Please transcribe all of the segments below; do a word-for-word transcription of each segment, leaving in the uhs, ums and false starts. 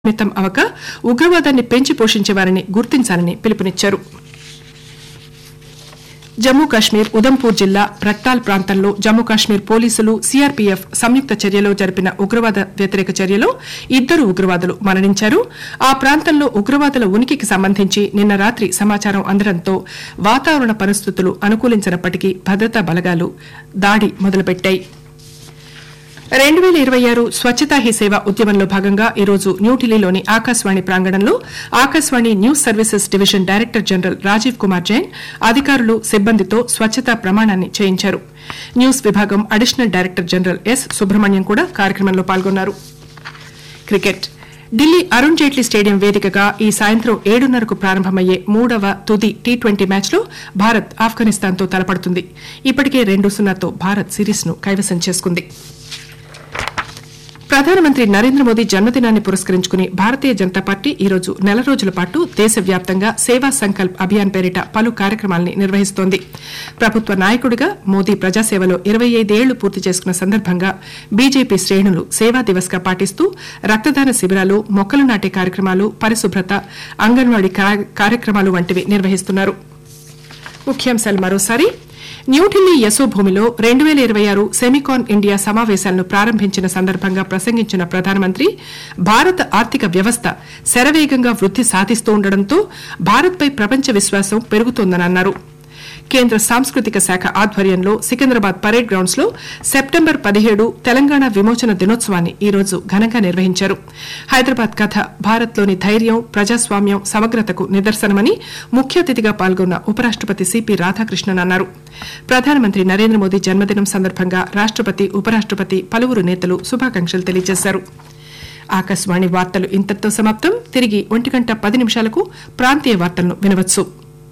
మితం అవక ఉగ్రవాదాన్ని పెంచి పోషించే వారిని గుర్తించాలని పిలుపునిచ్చారు. జమ్మూ కశ్మీర్ ఉదంపూర్ జిల్లా రక్తాల్ ప్రాంతంలో జమ్మూ కశ్మీర్ పోలీసులు సీఆర్పీఎఫ్ సంయుక్త చర్యలో జరిపిన ఉగ్రవాద వ్యతిరేక చర్యలో ఇద్దరు ఉగ్రవాదులు మరణించారు. ఆ ప్రాంతంలో ఉగ్రవాదుల ఉనికికి సంబంధించి నిన్న రాత్రి సమాచారం అందడంతో వాతావరణ పరిస్థితులు అనుకూలించినప్పటికీ భద్రతా బలగాలు దాడి మొదలుపెట్టాయి. రెండు పేల ఇరవై ఆరు స్వచ్ఛతా హీ సేవ ఉద్యమంలో భాగంగా ఈరోజు న్యూఢిల్లీలోని ఆకాశవాణి ప్రాంగణంలో Akashvani news services division director general Rajiv Kumar Jain అధికారులు సిబ్బందితో స్వచ్ఛతా ప్రమాణాన్ని చేయించారు. న్యూస్ విభాగం additional director general yes Subrahmanyam కూడా కార్యక్రమంలో పాల్గొన్నారు. క్రికెట్ ఢిల్లీ అరుణ్ జైట్లీ స్టేడియం వేదికగా ఈ సాయంత్రం ఏడున్నరకు ప్రారంభమయ్యే మూడవ తుది టీ ట్వంటీ మ్యాచ్లో భారత్ ఆఫ్ఘనిస్తాన్తో తలపడుతుంది. ఇప్పటికే రెండు సున్నాతో భారత్ సిరీస్ను కైవసం చేసుకుంది. ప్రధానమంత్రి నరేంద్ర మోదీ జన్మదినాన్ని పురస్కరించుకుని భారతీయ జనతా పార్టీ ఈరోజు నెల రోజుల పాటు దేశవ్యాప్తంగా సేవా సంకల్ప్ అభియాన్ పేరిట పలు కార్యక్రమాల్ని నిర్వహిస్తోంది. ప్రభుత్వ నాయకుడిగా మోదీ ప్రజాసేవలో ఇరవై ఐదేళ్లు పూర్తి చేసుకున్న సందర్భంగా బీజేపీ శ్రేణులు సేవా దివస్ గా పాటిస్తూ రక్తదాన శిబిరాలు, మొక్కలు నాటే కార్యక్రమాలు, పరిశుభ్రత, అంగన్వాడీ కార్యక్రమాలు వంటివి నిర్వహిస్తున్నారు. ముఖ్యాంశాలు మరోసారి. న్యూఢిల్లీ యశోభూమిలో రెండు పేల ఇరవై ఆరు సెమికాన్ ఇండియా సమావేశాలను ప్రారంభించిన సందర్భంగా ప్రసంగించిన ప్రధానమంత్రి భారత ఆర్థిక వ్యవస్థ శరవేగంగా వృద్ది సాధిస్తూ ఉండడంతో భారత్పై ప్రపంచ విశ్వాసం పెరుగుతోందని అన్నారు. కేంద్ర సాంస్కృతిక శాఖ ఆధ్వర్యంలో సికింద్రాబాద్ పరేడ్ గ్రౌండ్స్ లో సెప్టెంబర్ పదిహేడు తెలంగాణ విమోచన దినోత్సవాన్ని ఈ రోజు ఘనంగా నిర్వహించారు. హైదరాబాద్ కథ భారత్లోని ధైర్యం, ప్రజాస్వామ్యం, సమగ్రతకు నిదర్శనమని ముఖ్య అతిథిగా పాల్గొన్న ఉపరాష్టపతి సిపి రాధాకృష్ణన్ అన్నారు. ప్రధానమంత్రి నరేంద్ర మోదీ జన్మదినం సందర్భంగా రాష్టపతి, ఉపరాష్టపతి, పలువురు నేతలు శుభాకాంక్షలు తెలియజేశారు. ఆకాశవాణి వార్తలు ఇంతటితో సమాప్తం. తిరిగి ఒంటి గంట పది నిమిషాలకు ప్రాంతీయ వార్తలను వినవచ్చు.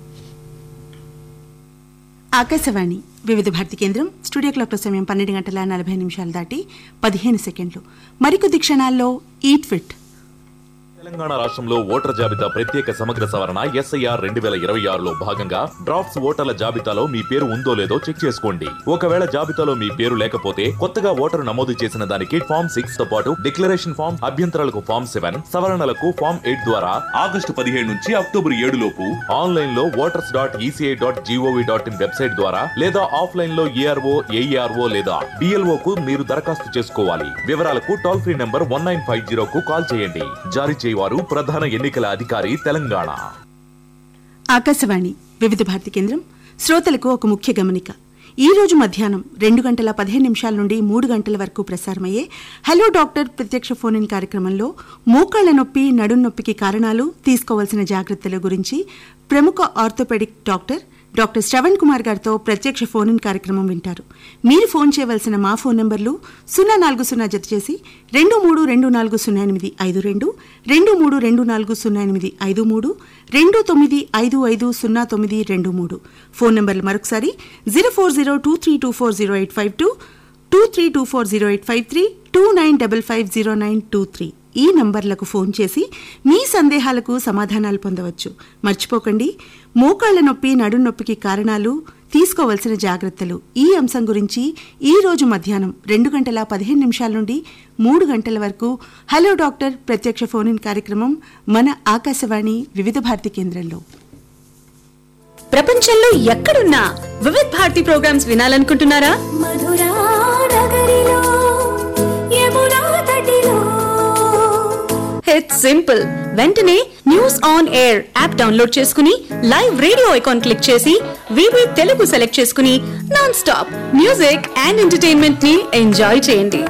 ఆకాశవాణి వివిధ భారతి కేంద్రం స్టూడియో క్లాక్ సమయం పన్నెండు గంటల నలభై నిమిషాలు దాటి పదిహేను సెకండ్లు. మరికొద్ది క్షణాల్లో ఈట్ ఫిట్. తెలంగాణ రాష్ట్రంలో ఓటర్ జాబితా ప్రత్యేక సమగ్ర సవరణ ఎస్ఐఆర్ రెండు వేల ఇరవై ఆరులో భాగంగా డ్రాఫ్ట్స్ ఓటర్ల జాబితాలో మీ పేరు ఉందో లేదో చెక్ చేసుకోండి. ఒకవేళ జాబితాలో మీ పేరు లేకపోతే కొత్తగా ఓటరు నమోదు చేసిన దానికి ఫామ్ సిక్స్ తో పాటు డిక్లరేషన్ ఫామ్, అభ్యంతరాలకు ఫామ్ సెవెన్, సవరణలకు ఫామ్ ఎయిట్ ద్వారా ఆగస్టు పదిహేడు నుంచి అక్టోబర్ ఏడు లోపు ఆన్లైన్ లో voters dot ECI dot GOV dot in website ద్వారా లేదా ఆఫ్లైన్ లో ఏఆర్ఓ, ఏఈఆర్ఓ లేదా డిఎల్ఓ కు మీరు దరఖాస్తు చేసుకోవాలి. వివరాలకు toll free number one nine five zero కు కాల్ చేయండి. జారీ వారు ప్రధాన ఎన్నికల అధికారి తెలంగాణ. ఆకాశవాణి వివిధ భారతి కేంద్రం శ్రోతలకు ఒక ముఖ్య గమనిక. ఈ రోజు మధ్యాహ్నం రెండు గంటల పదిహేను నిమిషాల నుండి మూడు గంటల వరకు ప్రసారమయ్యే హలో డాక్టర్ ప్రత్యక్ష ఫోన్ ఇన్ కార్యక్రమంలో మోకాళ్ల నొప్పి, నడుం నొప్పికి కారణాలు, తీసుకోవాల్సిన జాగ్రత్తల గురించి ప్రముఖ orthopaedic doctor doctor Shravan Kumar గారితో ప్రత్యక్ష ఫోన్ ఇన్ కార్యక్రమం వింటారు. మీరు ఫోన్ చేయవలసిన మా ఫోన్ నెంబర్లు సున్నా నాలుగు సున్నా జత చేసి రెండు మూడు రెండు నాలుగు సున్నా ఎనిమిది ఐదు రెండు, రెండు మూడు రెండు నాలుగు సున్నా ఎనిమిది ఐదు మూడు, రెండు తొమ్మిది ఐదు ఐదు సున్నా తొమ్మిది రెండు మూడు. ఫోన్ నెంబర్లు మరొకసారి zero four zero two three two four zero eight five two, two three two four zero eight five three, two nine double five zero nine two three. ఈ నంబర్లకు ఫోన్ చేసి మీ సందేహాలకు సమాధానాలు పొందవచ్చు. మర్చిపోకండి, మోకాళ్ల నొప్పి, నడుం నొప్పికి కారణాలు, తీసుకోవలసిన జాగ్రత్తలు ఈ అంశం గురించి ఈ రోజు మధ్యాహ్నం రెండు గంటల పదిహేను నిమిషాల నుండి మూడు గంటల వరకు హలో డాక్టర్ ప్రత్యక్ష ఫోన్ ఇన్ కార్యక్రమం మన ఆకాశవాణి వివిధ భారతి కేంద్రంలో. ప్రపంచంలో ఎక్కడున్నా Vividh Bharati programmes వినాలనుకుంటున్నారా? It's simple. వెంటనే news on air app download చేసుకుని లైవ్ రేడియో ఐకాన్ క్లిక్ చేసి వివి తెలుగు సెలెక్ట్ చేసుకుని non stop music and entertainment ని ఎంజాయ్ చేయండి.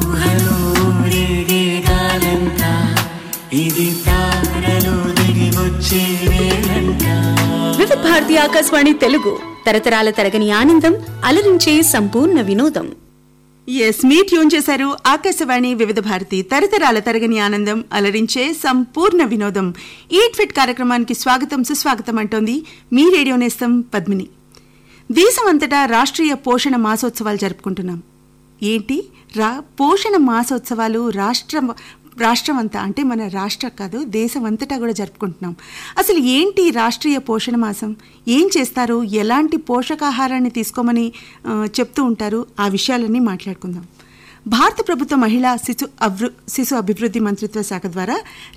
వివిధ భారతి ఆకాశవాణి తెలుగు తరతరాల తరగని ఆనందం, అలరించే సంపూర్ణ వినోదం. ఎస్, మీ ట్యూన్ చేశారు ఆకాశవాణి వివిధ భారతి తరతరాల తరగని ఆనందం, అలరించే సంపూర్ణ వినోదం. ఈట్ ఫిట్ కార్యక్రమానికి స్వాగతం, సుస్వాగతం అంటోంది మీ రేడియో నేస్తం పద్మిని. దేశమంతటా రాష్ట్రీయ పోషణ మాసోత్సవాలు జరుపుకుంటున్నాం. ఏంటి రా పోషణ మాసోత్సవాలు రాష్ట్ర రాష్ట్రం అంతా అంటే మన రాష్ట్ర కాదు దేశం అంతటా కూడా జరుపుకుంటున్నాం. అసలు ఏంటి రాష్ట్రీయ పోషణ మాసం, ఏం చేస్తారు, ఎలాంటి పోషకాహారాన్ని తీసుకోమని చెప్తూ ఉంటారు, ఆ విషయాలన్నీ మాట్లాడుకుందాం. భారత ప్రభుత్వ మహిళా శిశు అభి శిశు అభివృద్ధి మంత్రిత్వ శాఖ ద్వారా